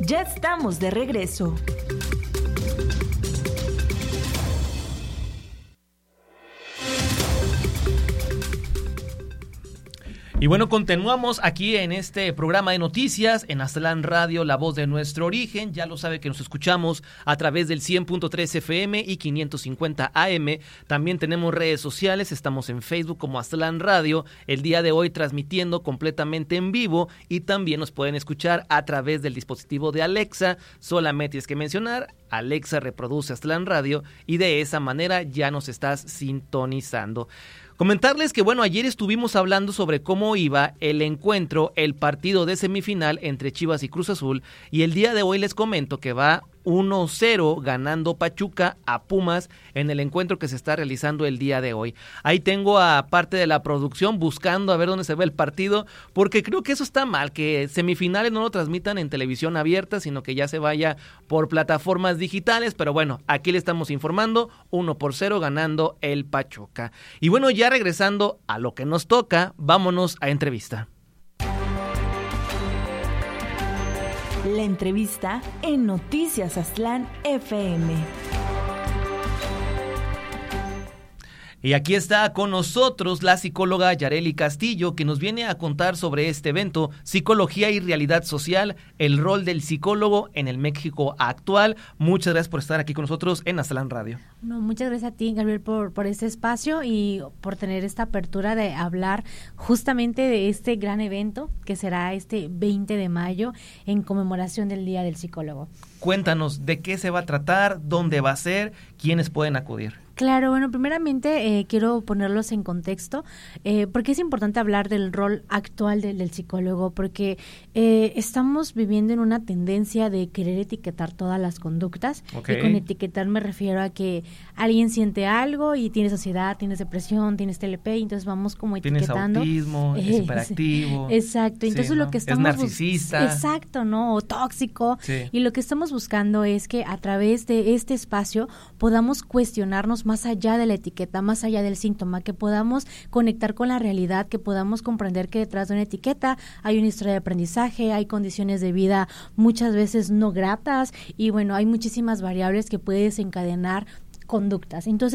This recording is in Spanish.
Ya estamos de regreso. Y bueno, continuamos aquí en este programa de noticias en Aztlán Radio, la voz de nuestro origen. Ya lo sabe que nos escuchamos a través del 100.3 FM y 550 AM. También tenemos redes sociales, estamos en Facebook como Aztlán Radio. El día de hoy transmitiendo completamente en vivo y también nos pueden escuchar a través del dispositivo de Alexa. Solamente tienes que mencionar Alexa reproduce Aztlán Radio y de esa manera ya nos estás sintonizando. Comentarles que, bueno, ayer estuvimos hablando sobre cómo iba el encuentro, el partido de semifinal entre Chivas y Cruz Azul, y el día de hoy les comento que va 1-0 ganando Pachuca a Pumas en el encuentro que se está realizando el día de hoy. Ahí tengo a parte de la producción buscando a ver dónde se ve el partido, porque creo que eso está mal, que semifinales no lo transmitan en televisión abierta, sino que ya se vaya por plataformas digitales, pero bueno, aquí le estamos informando, 1-0 ganando el Pachuca. Y bueno, ya regresando a lo que nos toca, vámonos a entrevista. La entrevista en Noticias Aztlán FM. Y aquí está con nosotros la psicóloga Yareli Castillo, que nos viene a contar sobre este evento, Psicología y Realidad Social, el rol del psicólogo en el México actual. Muchas gracias por estar aquí con nosotros en Aztlán Radio. No, muchas gracias a ti, Gabriel, por este espacio y por tener esta apertura de hablar justamente de este gran evento que será este 20 de mayo en conmemoración del Día del Psicólogo. Cuéntanos, ¿de qué se va a tratar? ¿Dónde va a ser? ¿Quiénes pueden acudir? Claro, bueno, primeramente quiero ponerlos en contexto, porque es importante hablar del rol actual del psicólogo, porque estamos viviendo en una tendencia de querer etiquetar todas las conductas. Okay. Y con etiquetar me refiero a que alguien siente algo y tienes ansiedad, tienes depresión, tienes TLP, y entonces vamos como etiquetando. Tienes autismo, es hiperactivo. Exacto, entonces sí, lo que estamos... Es narcisista. Exacto, ¿no? O tóxico. Sí. Y lo que estamos buscando es que a través de este espacio podamos cuestionarnos más allá de la etiqueta, más allá del síntoma, que podamos conectar con la realidad, que podamos comprender que detrás de una etiqueta hay una historia de aprendizaje, hay condiciones de vida muchas veces no gratas y bueno, hay muchísimas variables que pueden desencadenar conductas. Entonces,